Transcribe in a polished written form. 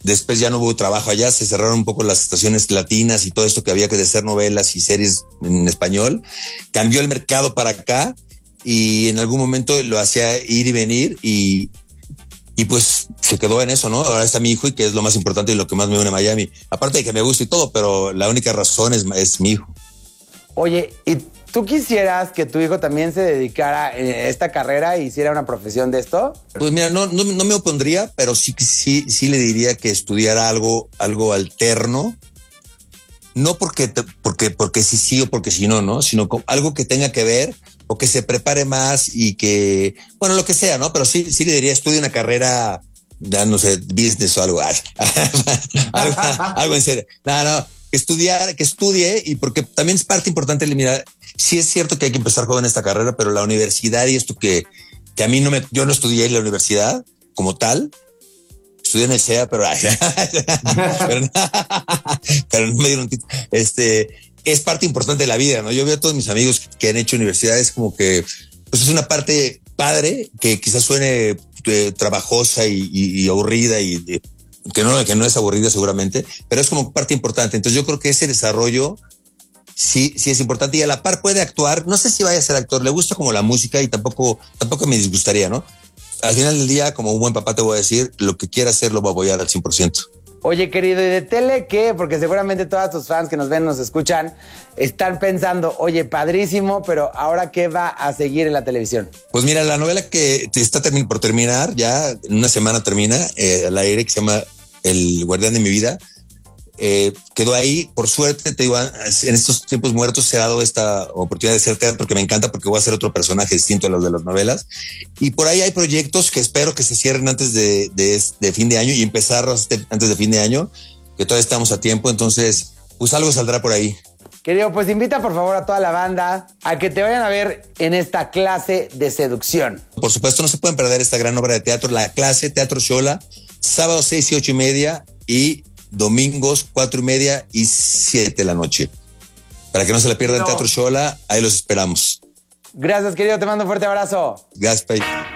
Después ya no hubo trabajo allá, se cerraron un poco las estaciones latinas y todo esto que había que hacer novelas y series en español. Cambió el mercado para acá y en algún momento lo hacía ir y venir y pues se quedó en eso, ¿no? Ahora está mi hijo y que es lo más importante y lo que más me une a Miami. Aparte de que me gusta y todo, pero la única razón es mi hijo. Oye, ¿y tú quisieras que tu hijo también se dedicara a esta carrera e hiciera una profesión de esto? Pues mira, no me opondría, pero sí le diría que estudiara algo alterno. No porque sí o porque sí no, ¿no? Sino algo que tenga que ver o que se prepare más y que, bueno, lo que sea, ¿no? Pero sí le diría, estudie una carrera, ya no sé, business o algo, algo en serio. No, que estudie y porque también es parte importante eliminar. Sí es cierto que hay que empezar joven esta carrera, pero la universidad y esto que a mí yo no estudié en la universidad como tal. Estudié en el SEA, pero no me dieron título. Es parte importante de la vida, ¿no? Yo veo a todos mis amigos que han hecho universidades como que pues es una parte padre que quizás suene trabajosa y aburrida y que no es aburrida seguramente, pero es como parte importante. Entonces yo creo que ese desarrollo sí es importante y a la par puede actuar. No sé si vaya a ser actor, le gusta como la música y tampoco me disgustaría, ¿no? Al final del día, como un buen papá te voy a decir, lo que quiera hacer lo voy a apoyar al 100%. Oye, querido, ¿y de tele qué? Porque seguramente todos tus fans que nos ven, nos escuchan, están pensando, oye, padrísimo, pero ¿ahora qué va a seguir en la televisión? Pues mira, la novela que está por terminar, ya en una semana termina, al aire, que se llama El Guardián de mi Vida, quedó ahí. Por suerte, te digo, en estos tiempos muertos se ha dado esta oportunidad de hacer teatro porque me encanta, porque voy a ser otro personaje distinto a los de las novelas. Y por ahí hay proyectos que espero que se cierren antes de fin de año y empezarlos antes de fin de año, que todavía estamos a tiempo. Entonces, pues algo saldrá por ahí. Querido, pues invita por favor a toda la banda a que te vayan a ver en esta clase de seducción. Por supuesto, no se pueden perder esta gran obra de teatro, La Clase, Teatro Xola, sábados 6 y 8:30 y domingos 4:30 y 7 de la noche. Para que no se la pierdan, Teatro Xola, ahí los esperamos. Gracias, querido, te mando un fuerte abrazo. Gracias, Pai.